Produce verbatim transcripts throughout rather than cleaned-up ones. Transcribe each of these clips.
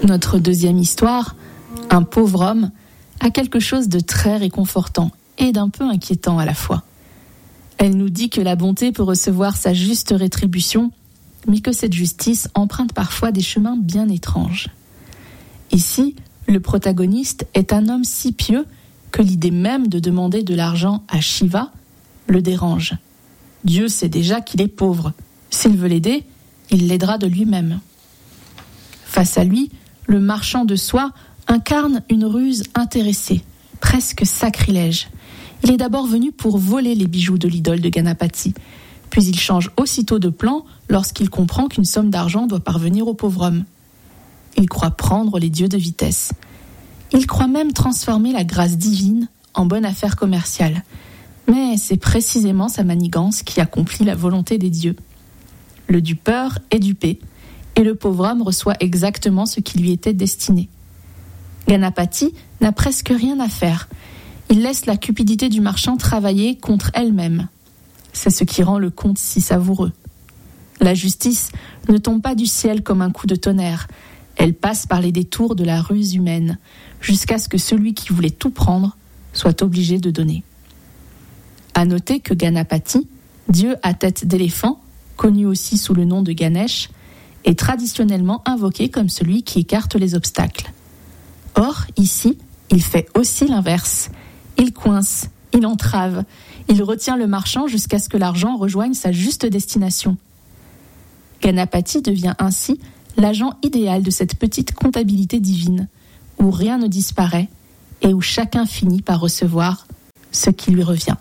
Notre deuxième histoire, un pauvre homme, a quelque chose de très réconfortant et d'un peu inquiétant à la fois. Elle nous dit que la bonté peut recevoir sa juste rétribution, mais que cette justice emprunte parfois des chemins bien étranges. Ici, le protagoniste est un homme si pieux que l'idée même de demander de l'argent à Shiva le dérange. Dieu sait déjà qu'il est pauvre. S'il veut l'aider, il l'aidera de lui-même. Face à lui, le marchand de soie incarne une ruse intéressée, presque sacrilège. Il est d'abord venu pour voler les bijoux de l'idole de Ganapati, puis il change aussitôt de plan lorsqu'il comprend qu'une somme d'argent doit parvenir au pauvre homme. Il croit prendre les dieux de vitesse. Il croit même transformer la grâce divine en bonne affaire commerciale. Mais c'est précisément sa manigance qui accomplit la volonté des dieux. Le dupeur est dupé, et le pauvre homme reçoit exactement ce qui lui était destiné. Ganapati n'a presque rien à faire. Il laisse la cupidité du marchand travailler contre elle-même. C'est ce qui rend le conte si savoureux. La justice ne tombe pas du ciel comme un coup de tonnerre. Elle passe par les détours de la ruse humaine, jusqu'à ce que celui qui voulait tout prendre soit obligé de donner. À noter que Ganapati, dieu à tête d'éléphant, connu aussi sous le nom de Ganesh, est traditionnellement invoqué comme celui qui écarte les obstacles. Or, ici, il fait aussi l'inverse. Il coince, il entrave, il retient le marchand jusqu'à ce que l'argent rejoigne sa juste destination. Ganapati devient ainsi l'agent idéal de cette petite comptabilité divine, où rien ne disparaît et où chacun finit par recevoir ce qui lui revient.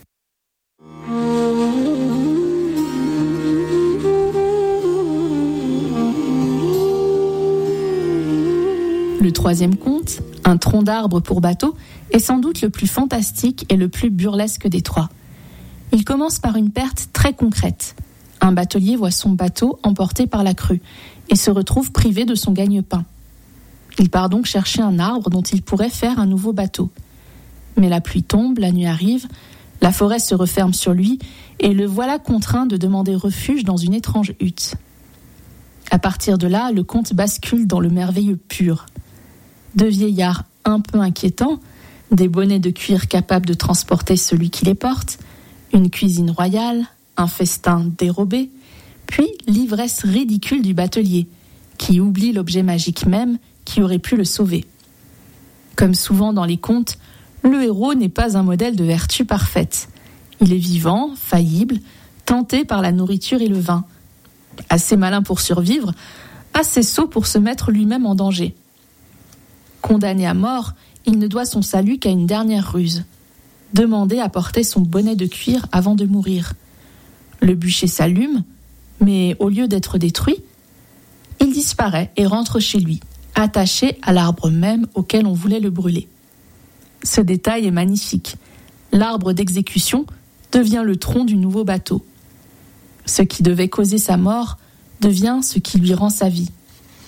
Le troisième conte, Un tronc d'arbre pour bateau, est sans doute le plus fantastique et le plus burlesque des trois. Il commence par une perte très concrète. Un batelier voit son bateau emporté par la crue et se retrouve privé de son gagne-pain. Il part donc chercher un arbre dont il pourrait faire un nouveau bateau. Mais la pluie tombe, la nuit arrive, la forêt se referme sur lui et le voilà contraint de demander refuge dans une étrange hutte. À partir de là, le conte bascule dans le merveilleux pur. Deux vieillards un peu inquiétants, des bonnets de cuir capables de transporter celui qui les porte, une cuisine royale, un festin dérobé, puis l'ivresse ridicule du batelier, qui oublie l'objet magique même qui aurait pu le sauver. Comme souvent dans les contes, le héros n'est pas un modèle de vertu parfaite. Il est vivant, faillible, tenté par la nourriture et le vin. Assez malin pour survivre, assez sot pour se mettre lui-même en danger. Condamné à mort, il ne doit son salut qu'à une dernière ruse. Demander à porter son bonnet de cuir avant de mourir. Le bûcher s'allume, mais au lieu d'être détruit, il disparaît et rentre chez lui, attaché à l'arbre même auquel on voulait le brûler. Ce détail est magnifique. L'arbre d'exécution devient le tronc du nouveau bateau. Ce qui devait causer sa mort devient ce qui lui rend sa vie.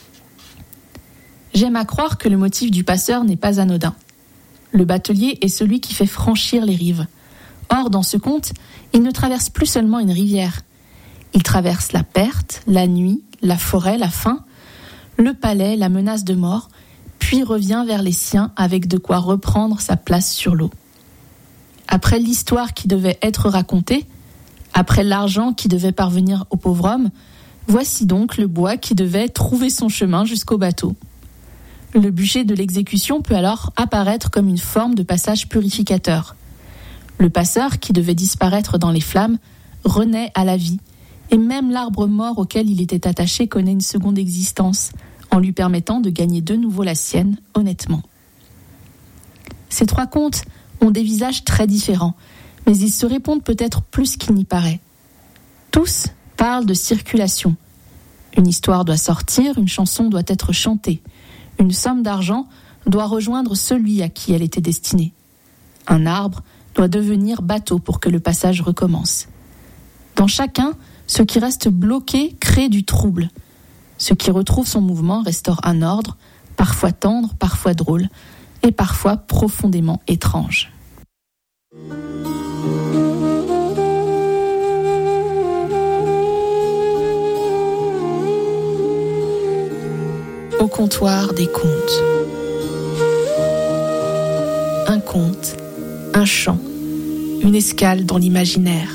J'aime à croire que le motif du passeur n'est pas anodin. Le batelier est celui qui fait franchir les rives. Or, dans ce conte, il ne traverse plus seulement une rivière. Il traverse la perte, la nuit, la forêt, la faim, le palais, la menace de mort, puis revient vers les siens avec de quoi reprendre sa place sur l'eau. Après l'histoire qui devait être racontée, après l'argent qui devait parvenir au pauvre homme, voici donc le bois qui devait trouver son chemin jusqu'au bateau. Le bûcher de l'exécution peut alors apparaître comme une forme de passage purificateur. Le passeur, qui devait disparaître dans les flammes, renaît à la vie, et même l'arbre mort auquel il était attaché connaît une seconde existence, en lui permettant de gagner de nouveau la sienne, honnêtement. Ces trois contes ont des visages très différents, mais ils se répondent peut-être plus qu'il n'y paraît. Tous parlent de circulation. Une histoire doit sortir, une chanson doit être chantée. Une somme d'argent doit rejoindre celui à qui elle était destinée. Un arbre doit devenir bateau pour que le passage recommence. Dans chacun, ce qui reste bloqué crée du trouble. Ce qui retrouve son mouvement restaure un ordre, parfois tendre, parfois drôle, et parfois profondément étrange. au comptoir des contes. Un conte, un chant, une escale dans l'imaginaire.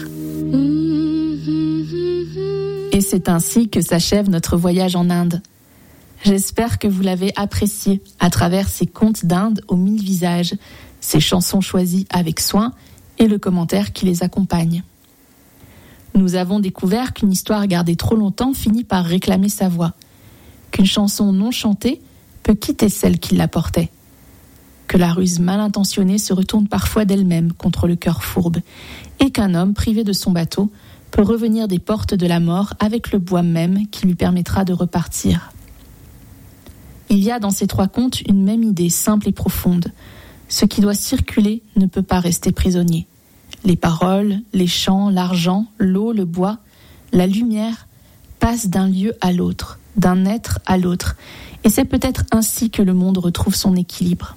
Et c'est ainsi que s'achève notre voyage en Inde. J'espère que vous l'avez apprécié à travers ces contes d'Inde aux mille visages, ces chansons choisies avec soin et le commentaire qui les accompagne. Nous avons découvert qu'une histoire gardée trop longtemps finit par réclamer sa voix, qu'une chanson non chantée peut quitter celle qui la portait, que la ruse mal intentionnée se retourne parfois d'elle-même contre le cœur fourbe, et qu'un homme privé de son bateau peut revenir des portes de la mort avec le bois même qui lui permettra de repartir. Il y a dans ces trois contes une même idée simple et profonde. Ce qui doit circuler ne peut pas rester prisonnier. Les paroles, les chants, l'argent, l'eau, le bois, la lumière passent d'un lieu à l'autre, d'un être à l'autre, et c'est peut-être ainsi que le monde retrouve son équilibre.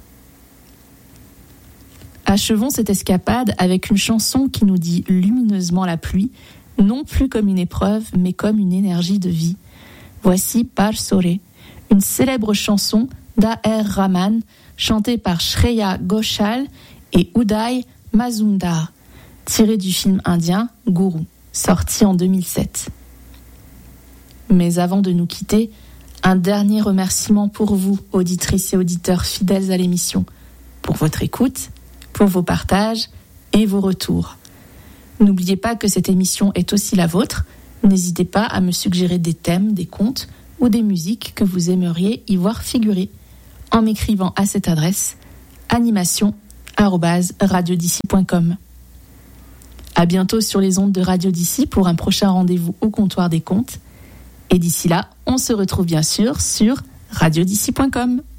Achevons cette escapade avec une chanson qui nous dit lumineusement la pluie, non plus comme une épreuve, mais comme une énergie de vie. Voici Par Sore, une célèbre chanson d'A R Rahman, chantée par Shreya Ghoshal et Uday Mazumdar, tirée du film indien Guru, sorti en deux mille sept. Mais avant de nous quitter, un dernier remerciement pour vous, auditrices et auditeurs fidèles à l'émission, pour votre écoute, pour vos partages et vos retours. N'oubliez pas que cette émission est aussi la vôtre. N'hésitez pas à me suggérer des thèmes, des contes ou des musiques que vous aimeriez y voir figurer en m'écrivant à cette adresse animation arobase radio d'ici point com. À bientôt sur les ondes de Radio d'ici pour un prochain rendez-vous au comptoir des contes. Et d'ici là, on se retrouve bien sûr sur radio d'ici point com.